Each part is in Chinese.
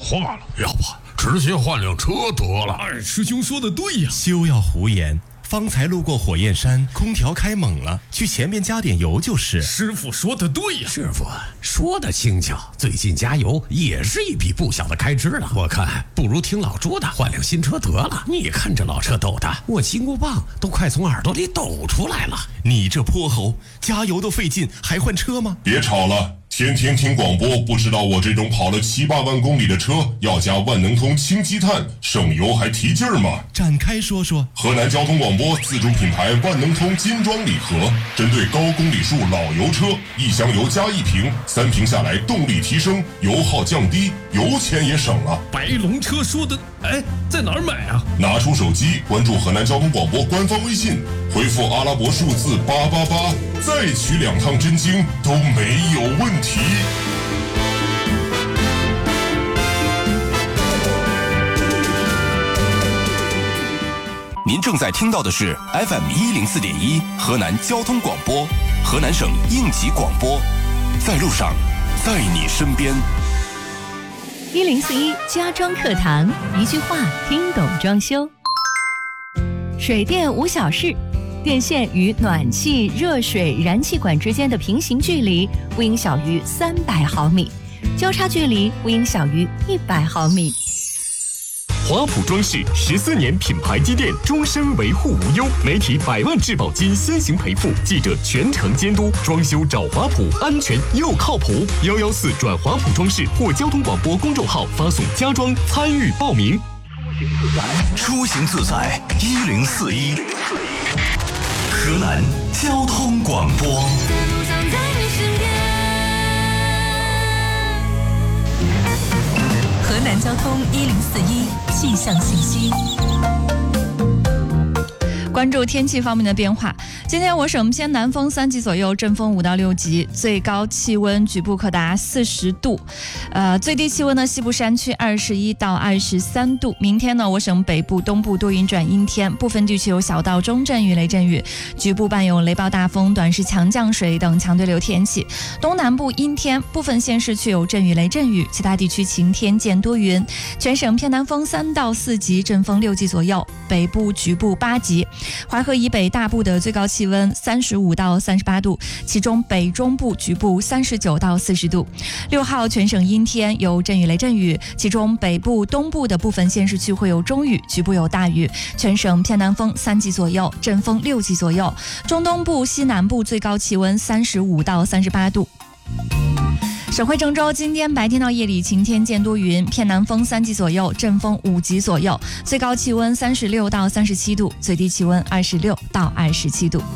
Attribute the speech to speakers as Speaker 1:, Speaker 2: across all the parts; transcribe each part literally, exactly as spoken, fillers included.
Speaker 1: 话了，要不直接换辆车得了。
Speaker 2: 二师兄说的对呀，
Speaker 3: 休要胡言。方才路过火焰山，空调开猛了，去前面加点油就是。
Speaker 2: 师傅说的对呀，
Speaker 1: 师傅说的轻巧，最近加油也是一笔不小的开支了。我看不如听老朱的，换辆新车得了。你看这老车抖的，我金箍棒都快从耳朵里抖出来了。
Speaker 3: 你这泼猴，加油都费劲，还换车吗？
Speaker 4: 别吵了。天天听广播，不知道我这种跑了七八万公里的车要加万能通氢积碳，省油还提劲儿吗？
Speaker 3: 展开说说。
Speaker 4: 河南交通广播自主品牌万能通金装礼盒，针对高公里数老油车，一箱油加一瓶，三瓶下来动力提升，油耗降低，油钱也省了。
Speaker 2: 白龙车说的，哎，在哪儿买啊？
Speaker 4: 拿出手机关注河南交通广播官方微信，回复阿拉伯数字八八八，再取两趟真经都没有问题。
Speaker 5: 您正在听到的是 F M 一零四点一河南交通广播，河南省应急广播，在路上，在你身边。
Speaker 6: 一零四一家装课堂，一句话听懂装修。水电无小事，电线与暖气、热水、燃气管之间的平行距离不应小于三百毫米，交叉距离不应小于一百毫米。
Speaker 7: 华普装饰十四年品牌积淀，终身维护无忧，媒体百万质保金先行赔付，记者全程监督，装修找华普，安全又靠谱。幺幺四转华普装饰或交通广播公众号发送家装参与报名。
Speaker 5: 出行自在一零四一，河南交通广播。
Speaker 6: 河南交通一零四一气象信息。关注天气方面的变化，今天我省偏南风三级左右，阵风五到六级，最高气温局部可达四十度，呃，最低气温呢，西部山区二十一到二十三度。明天呢，我省北部、东部多云转阴天，部分地区有小到中阵雨、雷阵雨，局部伴有雷暴大风、短时强降水等强对流天气。东南部阴天，部分县市区有阵雨、雷阵雨，其他地区晴天见多云。全省偏南风三到四级，阵风六级左右，北部局部八级。淮河以北大部的最高气温三十五到三十八度，其中北中部局部三十九到四十度。六号全省阴天，有阵雨雷阵雨，其中北部东部的部分县市区会有中雨，局部有大雨。全省偏南风三级左右，阵风六级左右。中东部西南部最高气温三十五到三十八度。省会郑州今天白天到夜里晴天见多云，偏南风三级左右，阵风五级左右，最高气温三十六到三十七度，最低气温二十六到二十七度。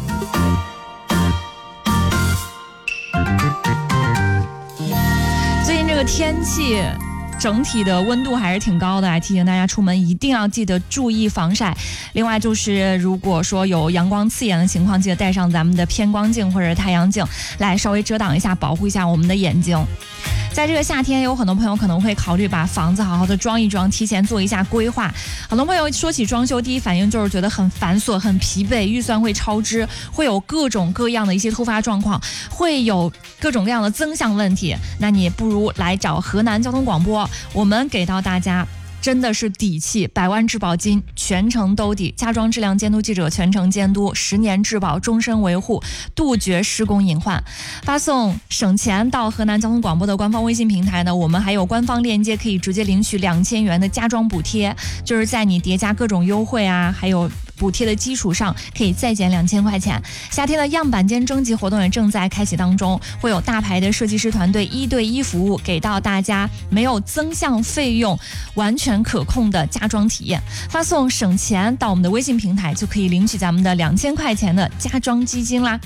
Speaker 6: 最近这个天气整体的温度还是挺高的，来提醒大家出门一定要记得注意防晒。另外就是如果说有阳光刺眼的情况，记得带上咱们的偏光镜或者太阳镜来稍微遮挡一下，保护一下我们的眼睛。在这个夏天，有很多朋友可能会考虑把房子好好的装一装，提前做一下规划。很多朋友说起装修，第一反应就是觉得很繁琐、很疲惫，预算会超支，会有各种各样的一些突发状况，会有各种各样的增项问题。那你不如来找河南交通广播，我们给到大家真的是底气，百万质保金全程兜底，家装质量监督记者全程监督，十年质保，终身维护，杜绝施工隐患。发送省钱到河南交通广播的官方微信平台呢，我们还有官方链接可以直接领取两千元的家装补贴，就是在你叠加各种优惠啊，还有补贴的基础上可以再减两千块钱。夏天的样板间征集活动也正在开启当中，会有大牌的设计师团队一对一服务，给到大家没有增项费用，完全可控的家装体验。发送省钱到我们的微信平台，就可以领取咱们的两千块钱的家装基金啦。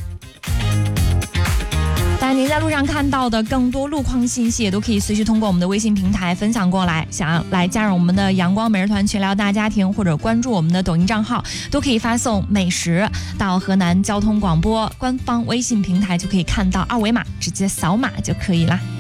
Speaker 6: 当然您在路上看到的更多路况信息，也都可以随时通过我们的微信平台分享过来。想要来加入我们的阳光美食团全聊大家庭，或者关注我们的抖音账号，都可以发送美食到河南交通广播官方微信平台，就可以看到二维码，直接扫码就可以啦。